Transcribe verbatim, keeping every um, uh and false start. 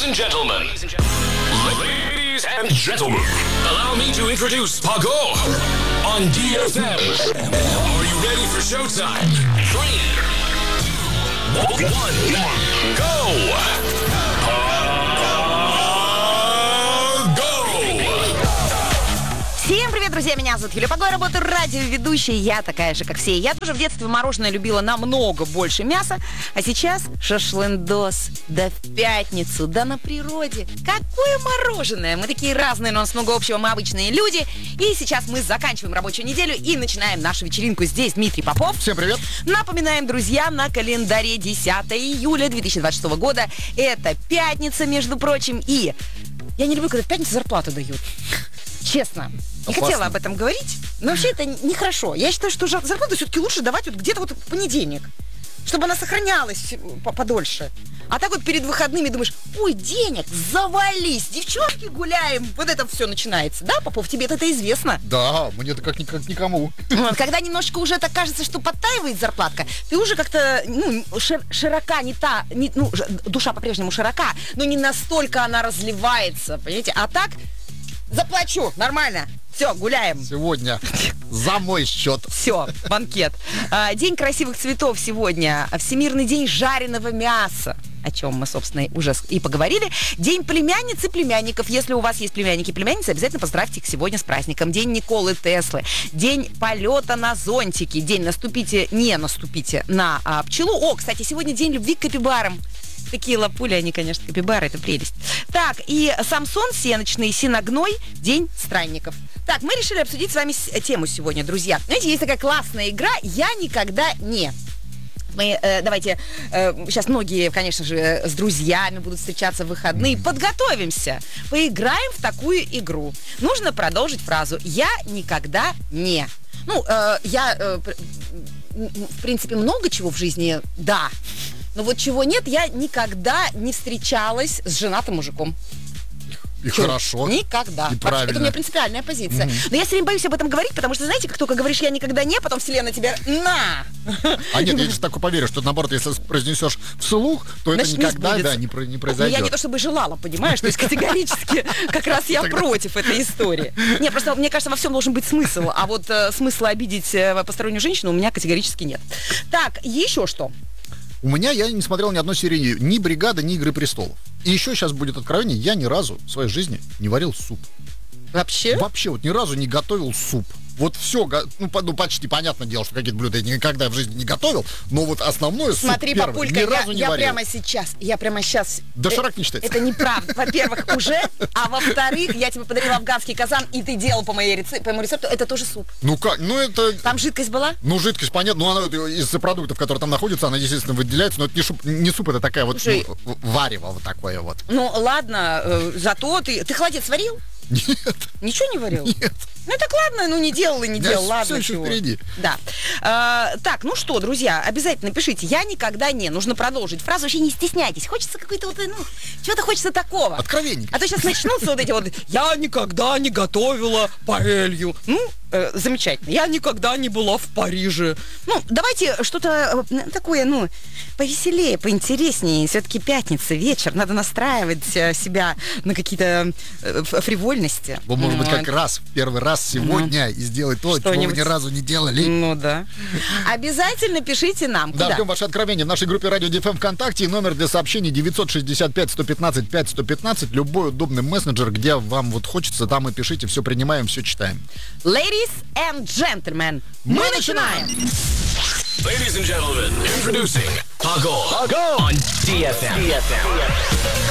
and gentlemen. Ladies and gentlemen. Allow me to introduce Pago on ди эф эм. Are you ready for showtime? Three, two, one, go! Всем привет, друзья! Меня зовут Юлия Паго, я работаю радиоведущей. Я такая же, как все. Я тоже в детстве мороженое любила намного больше мяса. А сейчас шашлындос. Да в пятницу, да на природе. Какое мороженое! Мы такие разные, но у нас много общего, мы обычные люди. И сейчас мы заканчиваем рабочую неделю и начинаем нашу вечеринку. Здесь Дмитрий Попов. Всем привет! Напоминаем, друзья, на календаре десятое июля две тысячи двадцать шестого года. Это пятница, между прочим. И я не люблю, когда в пятницу зарплату дают. Честно. Не Опасно. хотела об этом говорить, но вообще это нехорошо. Я считаю, что зарплату все-таки лучше давать вот где-то вот в понедельник, чтобы она сохранялась подольше. А так вот перед выходными думаешь, ой, денег, завались, девчонки гуляем. Вот это все начинается, да, Попов? Тебе это известно? Да, мне-то как, как никому. Вот, когда немножко уже так кажется, что подтаивает зарплатка, ты уже как-то, ну, шир, широка не та, не, ну, душа по-прежнему широка, но не настолько она разливается, понимаете? А так заплачу, нормально. Все, гуляем. Сегодня за мой счет. Все, банкет. А, день красивых цветов сегодня. Всемирный день жареного мяса, о чем мы, собственно, уже и поговорили. День племянниц и племянников. Если у вас есть племянники и племянницы, обязательно поздравьте их сегодня с праздником. День Николы Теслы. День полета на зонтике. День наступите, не наступите на а, пчелу. О, кстати, сегодня день любви к капибарам. Такие лапули, они, конечно, капибары, это прелесть. Так, и Самсон сеночный, синогной, день странников. Так, мы решили обсудить с вами тему сегодня, друзья. Знаете, есть такая классная игра «Я никогда не». Мы, э, давайте, э, сейчас многие, конечно же, с друзьями будут встречаться в выходные. Подготовимся, поиграем в такую игру. Нужно продолжить фразу «Я никогда не». Ну, э, я, э, в принципе, много чего в жизни, да. Но вот чего нет, я никогда не встречалась с женатым мужиком. И Чё? хорошо. Никогда. И правильно. Это у меня принципиальная позиция. Угу. Но я все время боюсь об этом говорить, потому что, знаете, как только говоришь «я никогда не», потом вселенная тебе «на». А нет, я же так поверю, что наоборот, если произнесешь вслух, то это Значит, не никогда сбудется. да, не, про- не Ну, произойдет. я не то чтобы желала, понимаешь, то есть категорически как раз я против этой истории. Не, просто мне кажется, во всем должен быть смысл, а вот э, смысла обидеть э, постороннюю женщину у меня категорически нет. Так, еще что? У меня, я не смотрел ни одной серии ни «Бригады», ни «Игры престолов». И еще сейчас будет откровение, я ни разу в своей жизни не варил суп. Вообще? Вообще вот ни разу не готовил суп. Вот все, ну, по- ну почти понятное дело, что какие-то блюда я никогда в жизни не готовил, но вот основное суп Смотри, первый, папулька, ни я, разу не я варил. прямо сейчас, я прямо сейчас... Доширак э, не считается. Это неправда. Во-первых, уже, а во-вторых, я тебе подарила афганский казан, и ты делал по, моей рецеп- по моему рецепту, это тоже суп. Ну как, ну это... Там жидкость была? Ну, жидкость, понятно, но она вот из-за продуктов, которые там находятся, она, естественно, выделяется, но это не, шуп, не суп, это такая вот Слушай, ну, варево вот такое вот. Ну, ладно, э, зато ты... Ты холодец варил? Нет, Ничего не варил? нет. Ну, так ладно, ну, не делал и не Да, делал, всё ладно, еще чего. впереди. Да. А, так, ну что, друзья, обязательно пишите. Я никогда не. Нужно продолжить фразу, вообще не стесняйтесь. Хочется какой-то вот, ну, чего-то хочется такого. Откровенненько. А то сейчас начнутся вот эти вот «я никогда не готовила паэлью». Ну, э, замечательно. Я никогда не была в Париже. Ну, давайте что-то э, такое, ну, повеселее, поинтереснее. Все-таки пятница, вечер. Надо настраивать э, себя на какие-то э, фривольности. Вы, может быть, Вот. как раз, в первый раз сегодня и сделать то, чего вы Что-нибудь. ни разу не делали. Ну да. Обязательно пишите нам. Да, Куда? ждем ваши откровения в нашей группе Радио ди эф эм ВКонтакте. И номер для сообщений девятьсот шестьдесят пять сто пятнадцать пять сто пятнадцать. Любой удобный мессенджер, где вам вот хочется, там и пишите. Все принимаем, все читаем. Ladies and gentlemen, мы, Мы начинаем. Ladies and gentlemen, introducing Pago on ди эф эм.